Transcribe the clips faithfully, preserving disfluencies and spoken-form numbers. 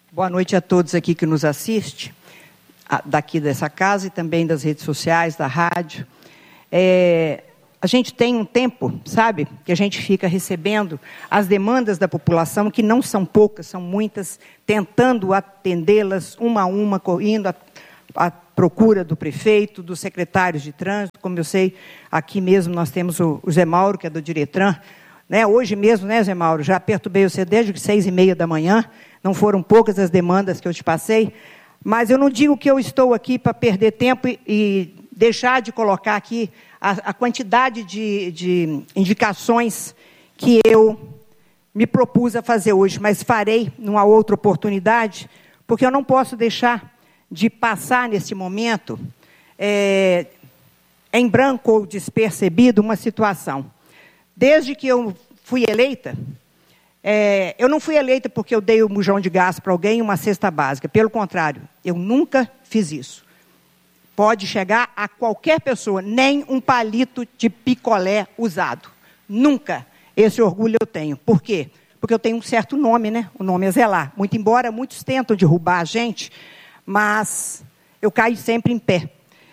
Boa noite a todos aqui que nos assistem, daqui dessa casa e também das redes sociais, da rádio. É, a gente tem um tempo, sabe, que a gente fica recebendo as demandas da população, que não são poucas, são muitas, tentando atendê-las uma a uma, indo à, à procura do prefeito, dos secretários de trânsito. Como eu sei, aqui mesmo nós temos o, o Zé Mauro, que é do Diretran, né? Hoje mesmo, né, Zé Mauro, já perturbei você desde seis e meia da manhã, não foram poucas as demandas que eu te passei, mas eu não digo que eu estou aqui para perder tempo e, e deixar de colocar aqui a, a quantidade de, de indicações que eu me propus a fazer hoje, mas farei numa outra oportunidade, porque eu não posso deixar de passar nesse momento é, em branco ou despercebido uma situação. Desde que eu fui eleita, É, eu não fui eleita porque eu dei um bujão de gás para alguém, uma cesta básica. Pelo contrário, eu nunca fiz isso. Pode chegar a qualquer pessoa, nem um palito de picolé usado. Nunca. Esse orgulho eu tenho. Por quê? Porque eu tenho um certo nome, né? O nome é Zelar. Muito embora muitos tentam derrubar a gente, mas eu caio sempre em pé.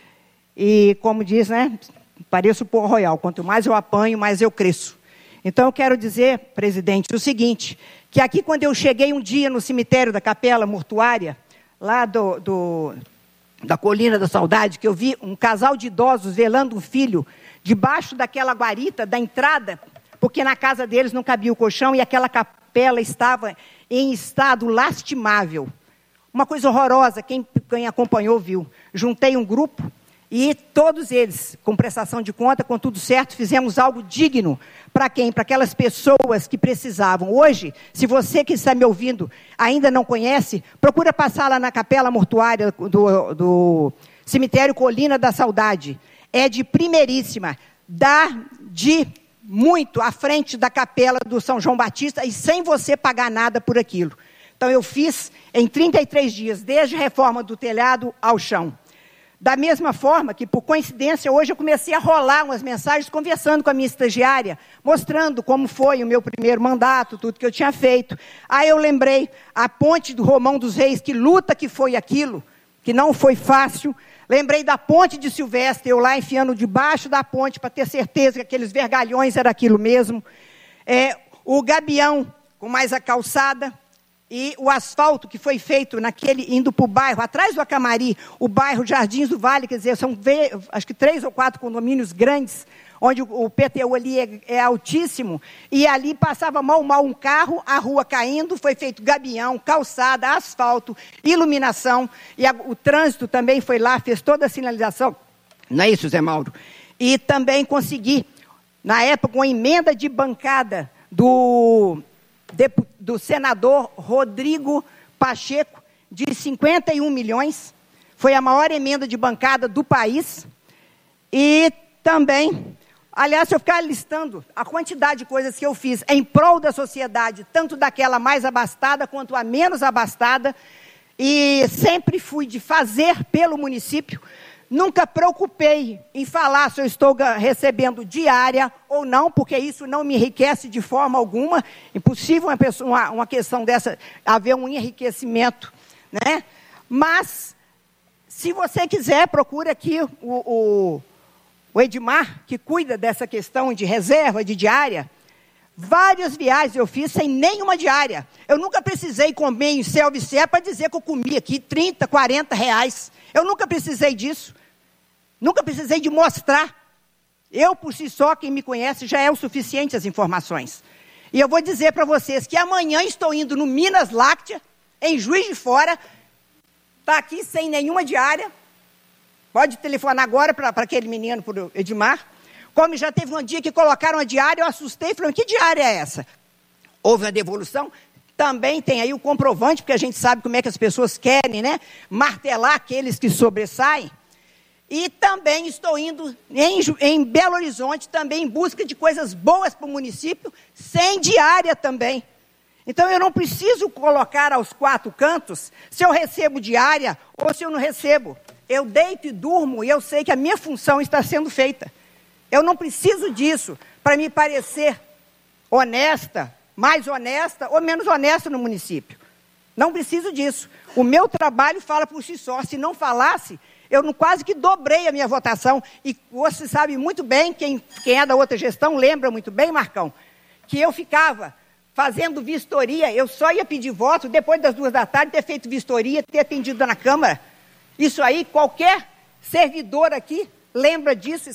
E como diz, né? Pareço o Pôr Royal. Quanto mais eu apanho, mais eu cresço. Então, eu quero dizer, presidente, o seguinte, que aqui, quando eu cheguei um dia no cemitério da Capela Mortuária, lá do, do, da Colina da Saudade, que eu vi um casal de idosos velando um filho debaixo daquela guarita da entrada, porque na casa deles não cabia o colchão e aquela capela estava em estado lastimável. Uma coisa horrorosa, quem, quem acompanhou viu. Juntei um grupo e todos eles, com prestação de conta, com tudo certo, fizemos algo digno. Para quem? Para aquelas pessoas que precisavam. Hoje, se você que está me ouvindo ainda não conhece, procura passar lá na Capela Mortuária do, do Cemitério Colina da Saudade. É de primeiríssima. Dá de muito à frente da Capela do São João Batista e sem você pagar nada por aquilo. Então, eu fiz em trinta e três dias, desde a reforma do telhado ao chão. Da mesma forma que, por coincidência, hoje eu comecei a rolar umas mensagens conversando com a minha estagiária, mostrando como foi o meu primeiro mandato, tudo que eu tinha feito. Aí eu lembrei a ponte do Romão dos Reis, que luta que foi aquilo, que não foi fácil. Lembrei da ponte de Silvestre, eu lá enfiando debaixo da ponte para ter certeza que aqueles vergalhões era aquilo mesmo. É, o Gabião, com mais a calçada. E o asfalto que foi feito naquele, indo para o bairro, atrás do Acamari, o bairro Jardins do Vale, quer dizer, são acho que três ou quatro condomínios grandes, onde o, o P T U ali é, é altíssimo, e ali passava mal mal um carro, a rua caindo, foi feito gabião, calçada, asfalto, iluminação, e a, o trânsito também foi lá, fez toda a sinalização. Não é isso, Zé Mauro? E também consegui, na época, uma emenda de bancada do... do senador Rodrigo Pacheco, de cinquenta e um milhões, foi a maior emenda de bancada do país, e também, aliás, se eu ficar listando a quantidade de coisas que eu fiz em prol da sociedade, tanto daquela mais abastada quanto a menos abastada, e sempre fui de fazer pelo município. Nunca preocupei em falar se eu estou recebendo diária ou não, porque isso não me enriquece de forma alguma. Impossível uma, pessoa, uma, uma questão dessa, haver um enriquecimento, né? Mas, se você quiser, procure aqui o, o, o Edmar, que cuida dessa questão de reserva, de diária. Várias viagens eu fiz sem nenhuma diária. Eu nunca precisei comer em self-service para dizer que eu comi aqui trinta, quarenta reais. Eu nunca precisei disso. Nunca precisei de mostrar. Eu, por si só, quem me conhece, já é o suficiente as informações. E eu vou dizer para vocês que amanhã estou indo no Minas Láctea, em Juiz de Fora, está aqui sem nenhuma diária. Pode telefonar agora para aquele menino, para o Edmar. Como já teve um dia que colocaram a diária, eu assustei e falei, que diária é essa? Houve uma devolução. Também tem aí o comprovante, porque a gente sabe como é que as pessoas querem, né? Martelar aqueles que sobressaem. E também estou indo em, em Belo Horizonte, também em busca de coisas boas para o município, sem diária também. Então, eu não preciso colocar aos quatro cantos se eu recebo diária ou se eu não recebo. Eu deito e durmo e eu sei que a minha função está sendo feita. Eu não preciso disso para me parecer honesta, mais honesta ou menos honesta no município. Não preciso disso. O meu trabalho fala por si só. Se não falasse, eu não, quase que dobrei a minha votação. E você sabe muito bem, quem, quem é da outra gestão lembra muito bem, Marcão, que eu ficava fazendo vistoria. Eu só ia pedir voto depois das duas da tarde, ter feito vistoria, ter atendido na Câmara. Isso aí, qualquer servidor aqui lembra disso.